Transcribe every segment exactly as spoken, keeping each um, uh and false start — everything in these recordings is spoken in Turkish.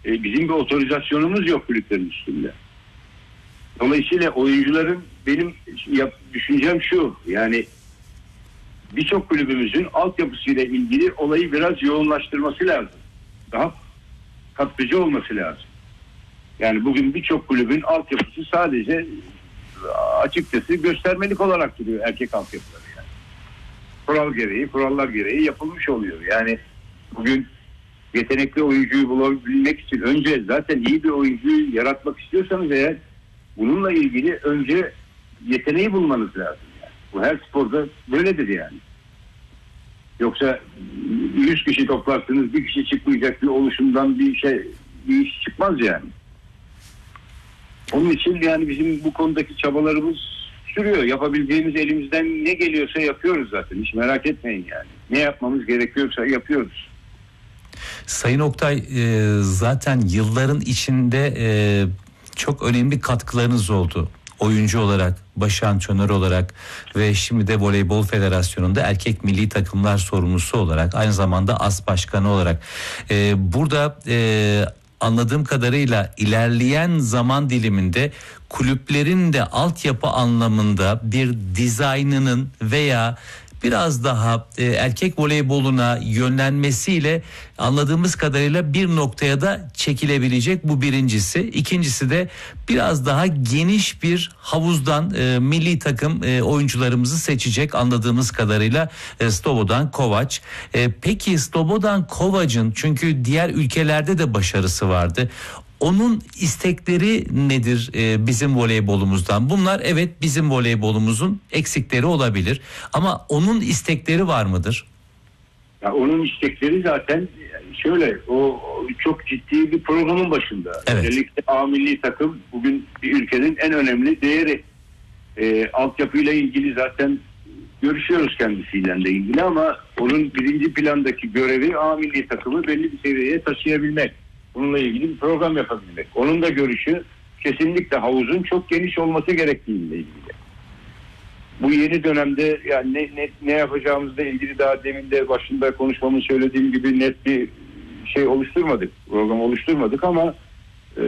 e, bizim bir otorizasyonumuz yok kulüplerin üstünde. Dolayısıyla oyuncuların, benim yap, düşüncem şu, yani birçok kulübümüzün altyapısıyla ilgili olayı biraz yoğunlaştırması lazım. Daha katkıcı olması lazım. Yani bugün birçok kulübün altyapısı sadece açıkçası göstermelik olarak duruyor, erkek altyapıları yani. Kural gereği, kurallar gereği yapılmış oluyor. Yani bugün yetenekli oyuncuyu bulabilmek için önce zaten iyi bir oyuncuyu yaratmak istiyorsanız eğer, bununla ilgili önce yeteneği bulmanız lazım yani. Bu her sporda böyledir yani. Yoksa yüz kişi toplarsınız, bir kişi çıkmayacak bir oluşumdan bir şey, bir iş çıkmaz yani. Onun için yani bizim bu konudaki çabalarımız sürüyor. Yapabileceğimiz, elimizden ne geliyorsa yapıyoruz zaten. Hiç merak etmeyin yani. Ne yapmamız gerekiyorsa yapıyoruz. Sayın Oktay, e, zaten yılların içinde e, çok önemli katkılarınız oldu. Oyuncu olarak, baş antrenör olarak ve şimdi de Voleybol Federasyonu'nda erkek milli takımlar sorumlusu olarak, aynı zamanda as başkanı olarak. E, burada e, anladığım kadarıyla ilerleyen zaman diliminde kulüplerin de altyapı anlamında bir dizaynının veya biraz daha e, erkek voleyboluna yönlenmesiyle anladığımız kadarıyla bir noktaya da çekilebilecek, bu birincisi. İkincisi de biraz daha geniş bir havuzdan e, milli takım e, oyuncularımızı seçecek anladığımız kadarıyla e, Slobodan Kovac. E, peki Slobodan Kovac'ın, çünkü diğer ülkelerde de başarısı vardı, onun istekleri nedir e, bizim voleybolumuzdan? Bunlar evet bizim voleybolumuzun eksikleri olabilir ama onun istekleri var mıdır? Ya onun istekleri zaten şöyle, o çok ciddi bir programın başında. Evet. Özellikle A milli takım bugün bir ülkenin en önemli değeri. E, altyapıyla ilgili zaten görüşüyoruz kendisiyle de ilgili ama onun birinci plandaki görevi A milli takımı belli bir seviyeye taşıyabilmek. Bununla ilgili bir program yapabilmek. Onun da görüşü kesinlikle havuzun çok geniş olması gerektiğiyle ilgili. Bu yeni dönemde yani ne, ne, ne yapacağımızla ilgili daha demin de başında konuşmamın söylediğim gibi net bir şey oluşturmadık. Program oluşturmadık ama e,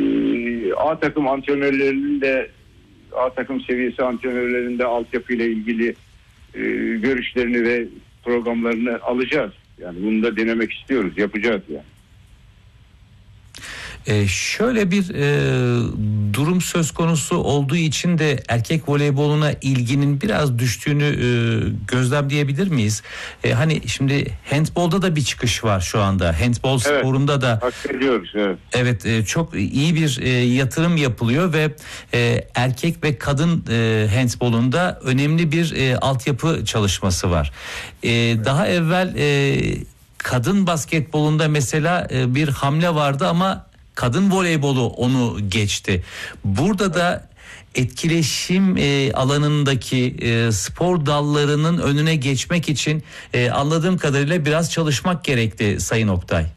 A takım antrenörlerinin de A takım seviyesi antrenörlerinin de altyapıyla ilgili e, görüşlerini ve programlarını alacağız. Yani bunu da denemek istiyoruz, yapacağız yani. Ee, şöyle bir e, durum söz konusu olduğu için de erkek voleyboluna ilginin biraz düştüğünü e, gözlemleyebilir miyiz? E, hani şimdi handbolda da bir çıkış var şu anda. Handbol evet, sporunda da ediyoruz, evet. Evet e, çok iyi bir e, yatırım yapılıyor ve e, erkek ve kadın e, handbolunda önemli bir e, altyapı çalışması var. E, evet. Daha evvel e, kadın basketbolunda mesela e, bir hamle vardı ama kadın voleybolu onu geçti. Burada da etkileşim e, alanındaki e, spor dallarının önüne geçmek için e, anladığım kadarıyla biraz çalışmak gerekti Sayın Oktay.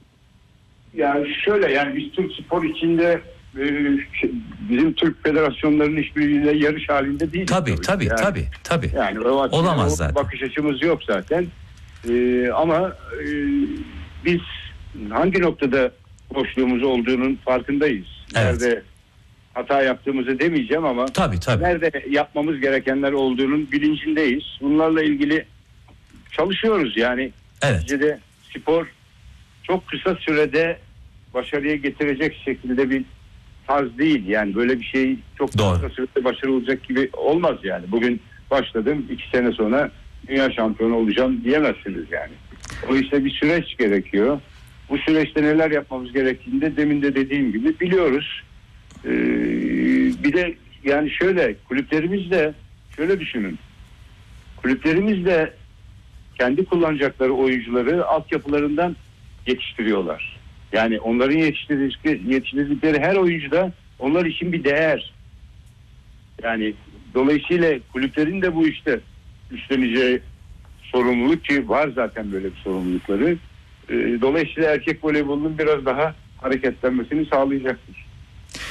Yani şöyle, yani biz Türk spor içinde e, bizim Türk federasyonlarının hiçbiriyle yarış halinde değiliz. Tabii tabii yani, tabii tabii. Yani o açıdan olamaz o zaten. Bakış açımız yok zaten. E, ama e, biz hangi noktada boşluğumuz olduğunun farkındayız. Evet. Nerede hata yaptığımızı demeyeceğim ama tabii, tabii. nerede yapmamız gerekenler olduğunun bilincindeyiz. Bunlarla ilgili çalışıyoruz yani. Evet. Neticede spor çok kısa sürede başarıya getirecek şekilde bir tarz değil. Yani böyle bir şey çok Doğru. kısa sürede başarılacak gibi olmaz yani. Bugün başladım, iki sene sonra dünya şampiyonu olacağım diyemezsiniz yani. O işte bir süreç gerekiyor. Bu süreçte neler yapmamız gerektiğini de demin de dediğim gibi biliyoruz. Ee, bir de yani şöyle, kulüplerimiz de şöyle düşünün. Kulüplerimiz de kendi kullanacakları oyuncuları altyapılarından yetiştiriyorlar. Yani onların yetiştirdikleri, yetiştirdikleri her oyuncu da onlar için bir değer. Yani dolayısıyla kulüplerin de bu işte üstleneceği sorumluluk, ki var zaten böyle bir sorumlulukları. Dolayısıyla erkek voleybolunun biraz daha hareketlenmesini sağlayacaktır.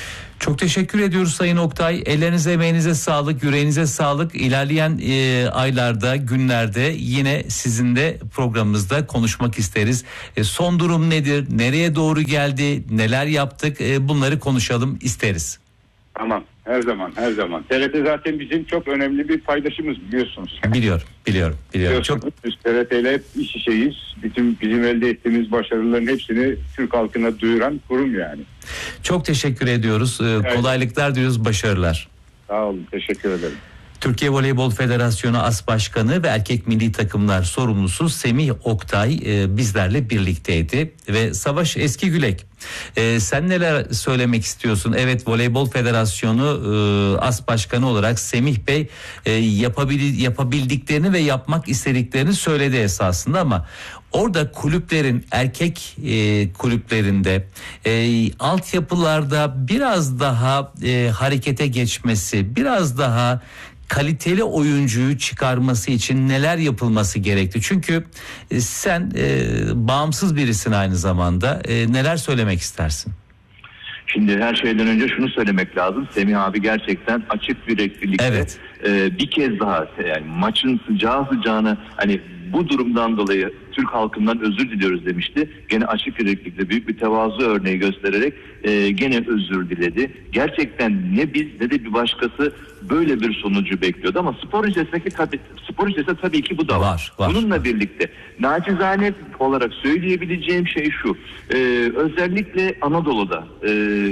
Çok teşekkür ediyoruz Sayın Oktay. Ellerinize, emeğinize sağlık, yüreğinize sağlık. İlerleyen e, aylarda, günlerde yine sizinle programımızda konuşmak isteriz. E, son durum nedir? Nereye doğru geldi? Neler yaptık? E, bunları konuşalım isteriz. Tamam. Her zaman, her zaman. T R T zaten bizim çok önemli bir paydaşımız, biliyorsunuz. Biliyorum, biliyorum, biliyorum. Çok... Biz T R T ile hep iç içeyiz. Bütün bizim elde ettiğimiz başarıların hepsini Türk halkına duyuran kurum yani. Çok teşekkür ediyoruz. Ee, evet. Kolaylıklar diliyoruz, başarılar. Sağ olun, teşekkür ederim. Türkiye Voleybol Federasyonu As Başkanı ve Erkek Milli Takımlar Sorumlusu Semih Oktay e, bizlerle birlikteydi. Ve Savaş Eskigülek, e, sen neler söylemek istiyorsun? Evet, Voleybol Federasyonu e, As Başkanı olarak Semih Bey e, yapabil, yapabildiklerini ve yapmak istediklerini söyledi esasında, ama orada kulüplerin, erkek e, kulüplerinde e, altyapılarda biraz daha e, harekete geçmesi, biraz daha kaliteli oyuncuyu çıkarması için neler yapılması gerekti? Çünkü e, sen e, bağımsız birisin aynı zamanda. E, neler söylemek istersin? Şimdi her şeyden önce şunu söylemek lazım. Semih abi gerçekten açık yüreklilikle evet. e, bir kez daha yani maçın sıcağı sıcağına hani bu durumdan dolayı Türk halkından özür diliyoruz demişti. Gene açık yüreklilikle büyük bir tevazu örneği göstererek e, gene özür diledi. Gerçekten ne biz ne de bir başkası böyle bir sonucu bekliyordu, ama spor içerisindeki tabii spor içerisinde tabii ki bu da var. var, var. Bununla birlikte nacizane olarak söyleyebileceğim şey şu. E, özellikle Anadolu'da e,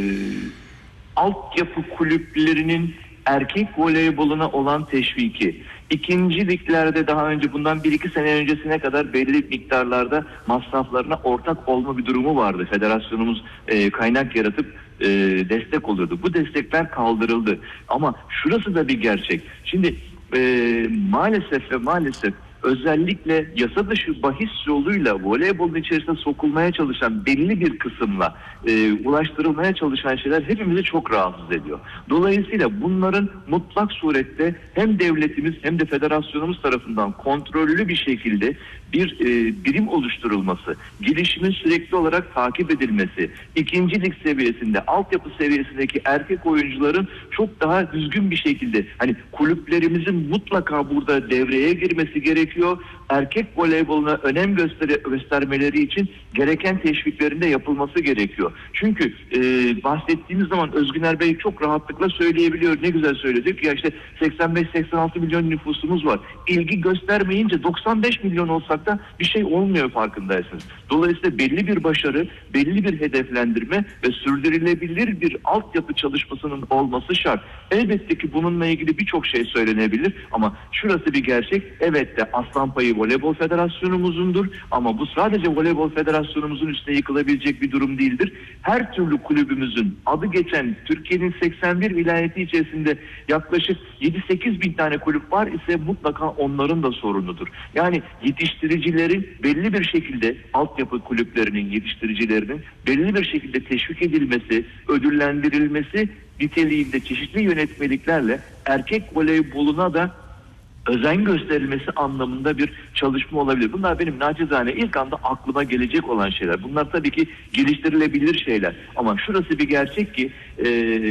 altyapı kulüplerinin erkek voleyboluna olan teşviki, İkinci liglerde daha önce bundan bir iki sene öncesine kadar belli miktarlarda masraflarına ortak olma bir durumu vardı. Federasyonumuz e, kaynak yaratıp e, destek oluyordu. Bu destekler kaldırıldı. Ama şurası da bir gerçek. Şimdi e, maalesef ve maalesef özellikle yasa dışı bahis yoluyla voleybolun içerisine sokulmaya çalışan belli bir kısımla e, ulaştırılmaya çalışan şeyler hepimizi çok rahatsız ediyor. Dolayısıyla bunların mutlak surette hem devletimiz hem de federasyonumuz tarafından kontrollü bir şekilde bir e, birim oluşturulması, gelişimin sürekli olarak takip edilmesi, ikinci lig seviyesinde, altyapı seviyesindeki erkek oyuncuların çok daha düzgün bir şekilde, hani kulüplerimizin mutlaka burada devreye girmesi gerekiyor. Erkek voleyboluna önem göster göstermeleri için gereken teşviklerin de yapılması gerekiyor. Çünkü e, bahsettiğimiz zaman Özgüner Bey çok rahatlıkla söyleyebiliyor. Ne güzel söyledi. Ya işte seksen beş seksen altı milyon nüfusumuz var. İlgi göstermeyince doksan beş milyon olsak da bir şey olmuyor, farkındaysınız. Dolayısıyla belli bir başarı, belli bir hedeflendirme ve sürdürülebilir bir altyapı çalışmasının olması şart. Elbette ki bununla ilgili birçok şey söylenebilir, ama şurası bir gerçek. Evet de aslan payı Voleybol Federasyonumuzundur, ama bu sadece Voleybol Federasyonumuzun üstüne yıkılabilecek bir durum değildir. Her türlü kulübümüzün adı geçen Türkiye'nin seksen bir vilayeti içerisinde yaklaşık yedi sekiz bin tane kulüp var ise mutlaka onların da sorunudur. Yani yetiştiricilerin belli bir şekilde, altyapı kulüplerinin yetiştiricilerinin belli bir şekilde teşvik edilmesi, ödüllendirilmesi niteliğinde çeşitli yönetmeliklerle erkek voleyboluna da özen gösterilmesi anlamında bir çalışma olabilir. Bunlar benim nacizane ilk anda aklıma gelecek olan şeyler. Bunlar tabii ki geliştirilebilir şeyler. Ama şurası bir gerçek ki e,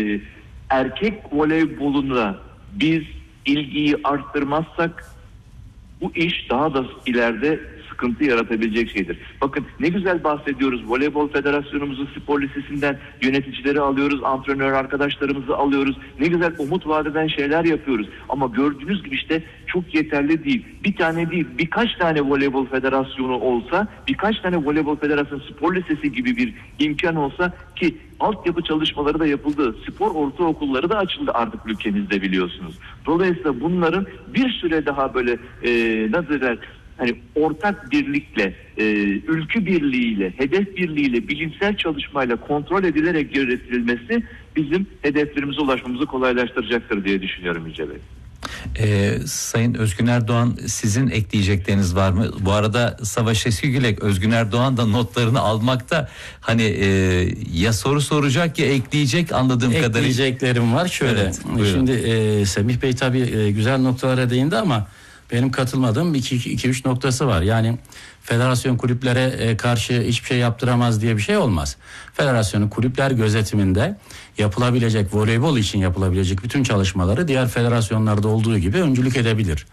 erkek voleyboluna biz ilgiyi arttırmazsak bu iş daha da ileride sıkıntı yaratabilecek şeydir. Bakın ne güzel bahsediyoruz. Voleybol Federasyonumuzun spor lisesinden yöneticileri alıyoruz, antrenör arkadaşlarımızı alıyoruz. Ne güzel umut vaat eden şeyler yapıyoruz. Ama gördüğünüz gibi işte çok yeterli değil. Bir tane değil, birkaç tane voleybol federasyonu olsa, birkaç tane voleybol federasyonu spor lisesi gibi bir imkan olsa, ki altyapı çalışmaları da yapıldı. Spor ortaokulları da açıldı artık ülkemizde, biliyorsunuz. Dolayısıyla bunların bir süre daha böyle e, nasıl der, hani ortak birlikle, e, ülkü birliğiyle, hedef birliğiyle, bilimsel çalışmayla kontrol edilerek yönetilmesi bizim hedeflerimize ulaşmamızı kolaylaştıracaktır diye düşünüyorum Yüce Bey. Ee, Sayın Özgün Erdoğan, sizin ekleyecekleriniz var mı? Bu arada Savaş Eskigülek, Özgün Erdoğan da notlarını almakta, hani e, ya soru soracak ya ekleyecek anladığım kadarıyla. Ekleyeceklerim var şöyle. Evet, şimdi e, Semih Bey tabii e, güzel noktalara değindi, ama benim katılmadığım iki üç noktası var. Yani federasyon kulüplere karşı hiçbir şey yaptıramaz diye bir şey olmaz. Federasyonun kulüpler gözetiminde yapılabilecek, voleybol için yapılabilecek bütün çalışmaları diğer federasyonlarda olduğu gibi öncülük edebilir.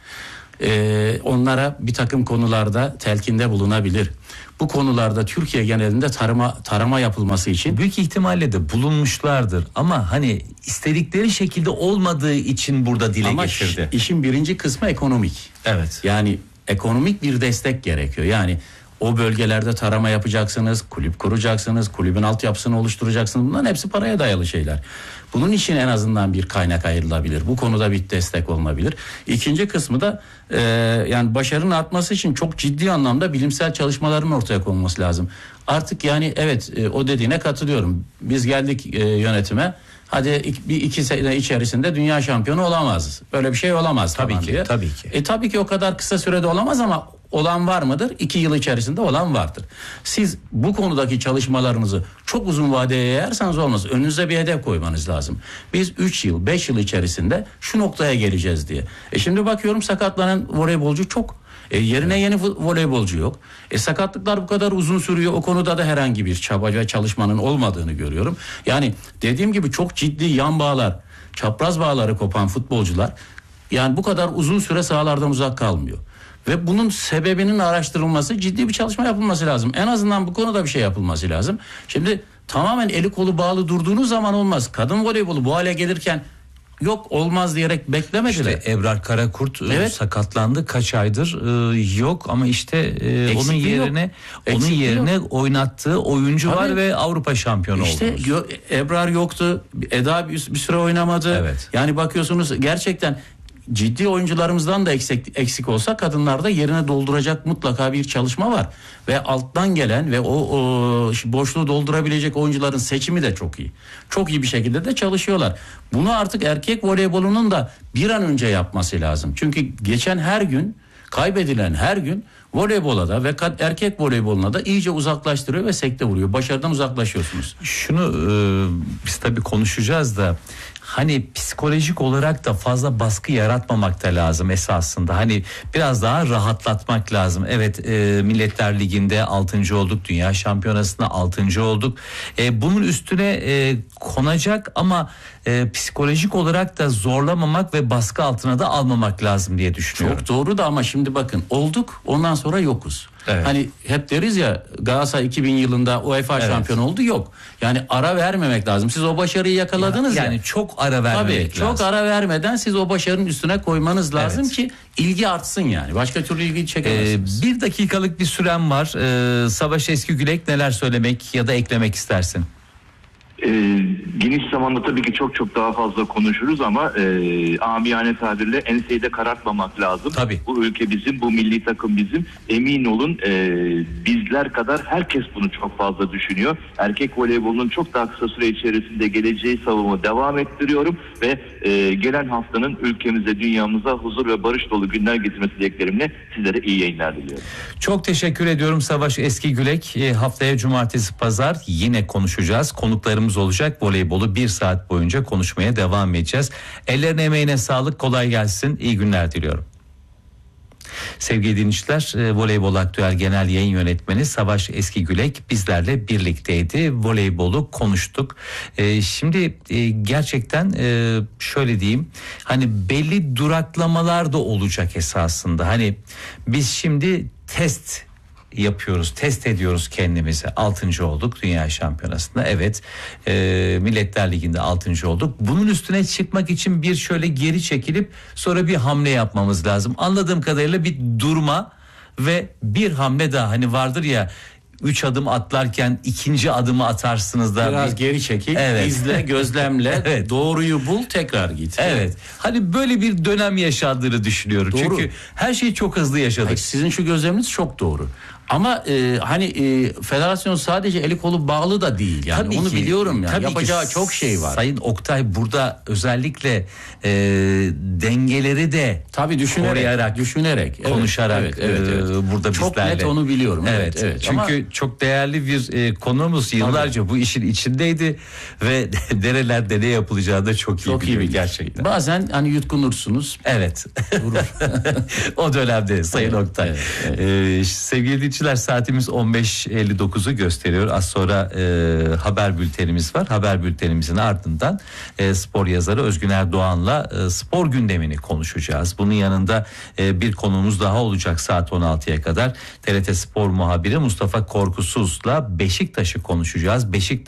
Ee, onlara bir takım konularda telkinde bulunabilir. Bu konularda Türkiye genelinde tarama tarama yapılması için büyük ihtimalle de bulunmuşlardır ama hani istedikleri şekilde olmadığı için burada dile ama getirdi. İşin birinci kısmı ekonomik. Evet. Yani ekonomik bir destek gerekiyor. Yani o bölgelerde tarama yapacaksınız, kulüp kuracaksınız, kulübün altyapısını oluşturacaksınız. Bunların hepsi paraya dayalı şeyler. Bunun için en azından bir kaynak ayrılabilir. Bu konuda bir destek olunabilir. İkinci kısmı da e, yani başarının artması için çok ciddi anlamda bilimsel çalışmaların ortaya konması lazım. Artık yani evet e, o dediğine katılıyorum. Biz geldik e, yönetime. Hadi iki, bir iki sene içerisinde dünya şampiyonu olamaz. Böyle bir şey olamaz. Tabii ki, diye. tabii ki. E tabii ki o kadar kısa sürede olamaz ama olan var mıdır? İki yıl içerisinde olan vardır. Siz bu konudaki çalışmalarınızı çok uzun vadeye yayarsanız olmaz. Önünüze bir hedef koymanız lazım. Biz üç yıl, beş yıl içerisinde şu noktaya geleceğiz diye. E şimdi bakıyorum sakatlanan voleybolcu çok. E yerine yeni voleybolcu yok. E sakatlıklar bu kadar uzun sürüyor. O konuda da herhangi bir çaba ve çalışmanın olmadığını görüyorum. Yani dediğim gibi çok ciddi yan bağlar, çapraz bağları kopan futbolcular yani bu kadar uzun süre sahalardan uzak kalmıyor. Ve bunun sebebinin araştırılması, ciddi bir çalışma yapılması lazım. En azından bu konuda bir şey yapılması lazım. Şimdi tamamen eli kolu bağlı durduğunuz zaman olmaz. Kadın voleybolu bu hale gelirken yok olmaz diyerek beklemediler. İşte Ebrar Karakurt evet. sakatlandı kaç aydır e, yok ama işte e, onun yerine yok. onun Eksikliği yerine yok. oynattığı oyuncu Tabii. var ve Avrupa şampiyonu İşte oldu. gö- Ebrar yoktu. Eda bir, bir süre oynamadı. Evet. Yani bakıyorsunuz gerçekten ciddi oyuncularımızdan da eksik, eksik olsa kadınlarda yerine dolduracak mutlaka bir çalışma var. Ve alttan gelen ve o, o boşluğu doldurabilecek oyuncuların seçimi de çok iyi. Çok iyi bir şekilde de çalışıyorlar. Bunu artık erkek voleybolunun da bir an önce yapması lazım. Çünkü geçen her gün, kaybedilen her gün voleybola da ve erkek voleyboluna da iyice uzaklaştırıyor ve sekte vuruyor. Başarıdan uzaklaşıyorsunuz. Şunu e, biz tabii konuşacağız da hani psikolojik olarak da fazla baskı yaratmamak da lazım esasında. Hani biraz daha rahatlatmak lazım. Evet e, Milletler Ligi'nde altıncı olduk. Dünya Şampiyonası'nda altıncı olduk. E, bunun üstüne e, konacak ama e, psikolojik olarak da zorlamamak ve baskı altına da almamak lazım diye düşünüyorum. Çok doğru da ama şimdi bakın olduk ondan sonra yokuz. Evet. Hani hep deriz ya Galatasaray iki bin yılında UEFA evet. şampiyonu oldu yok. Yani ara vermemek lazım. Siz o başarıyı yakaladınız ya. Yani ya. çok ara vermemek Tabii, lazım. çok ara vermeden siz o başarının üstüne koymanız lazım evet. ki ilgi artsın yani. Başka türlü ilgi çekemezsiniz. Ee, bir dakikalık bir süren var. Ee, Savaş Eskigülek neler söylemek ya da eklemek istersin? E, geniş zamanda tabii ki çok çok daha fazla konuşuruz ama e, amiyane tabirle enseyi de karartmamak lazım. Tabii. Bu ülke bizim, bu milli takım bizim. Emin olun e, bizler kadar herkes bunu çok fazla düşünüyor. Erkek voleybolunun çok daha kısa süre içerisinde geleceği savunumu devam ettiriyorum ve e, gelen haftanın ülkemize, dünyamıza huzur ve barış dolu günler getirmesi dileklerimle sizlere iyi yayınlar diliyorum. Çok teşekkür ediyorum Savaş Eskigülek. E, haftaya cumartesi pazar yine konuşacağız. Konuklarımız olacak. Voleybolu bir saat boyunca konuşmaya devam edeceğiz. Ellerine emeğine sağlık, kolay gelsin. İyi günler diliyorum. Sevgili dinleyiciler, e, Voleybol Aktüel Genel Yayın Yönetmeni Savaş Eskigülek bizlerle birlikteydi. Voleybolu konuştuk. E, şimdi e, gerçekten e, şöyle diyeyim, hani belli duraklamalar da olacak esasında. Hani biz şimdi test yapıyoruz, test ediyoruz kendimizi. Altıncı olduk Dünya Şampiyonası'nda. Evet, e, Milletler Ligi'nde altıncı olduk. Bunun üstüne çıkmak için bir şöyle geri çekilip sonra bir hamle yapmamız lazım. Anladığım kadarıyla bir durma ve bir hamle daha. Hani vardır ya, üç adım atlarken ikinci adımı atarsınız da biraz bir... geri çekil, evet. izle, gözlemle, evet. doğruyu bul, tekrar git. Evet. Hani böyle bir dönem yaşandığını düşünüyorum. Doğru. Çünkü her şeyi çok hızlı yaşadık. Hayır, sizin şu gözleminiz çok doğru. Ama e, hani e, federasyon sadece eli kolu bağlı da değil yani. Tabii onu ki, biliyorum yani. tabii Yapacağı ki, çok şey var. Sayın Oktay burada özellikle e, dengeleri de tabii düşünerek, koruyarak, düşünerek, konuşarak evet, evet, evet, evet. E, burada çok bizlerle. net onu biliyorum. Evet. Evet, evet. Çünkü Ama çok değerli bir e, konuğumuz yıllarca tabii. bu işin içindeydi ve nerelerde ne yapılacağı da çok iyi çok biliyor iyi gerçekten. Bazen hani yutkunursunuz. Evet. o dönemde Sayın evet, Oktay. Evet, evet. E, sevgili dinleyiciler, seyirciler, saatimiz on beş elli dokuzu gösteriyor. Az sonra e, haber bültenimiz var. Haber bültenimizin ardından e, spor yazarı Özgün Erdoğan'la e, spor gündemini konuşacağız. Bunun yanında e, bir konuğumuz daha olacak saat on altıya kadar. T R T Spor muhabiri Mustafa Korkusuz'la Beşiktaş'ı konuşacağız. Beşiktaş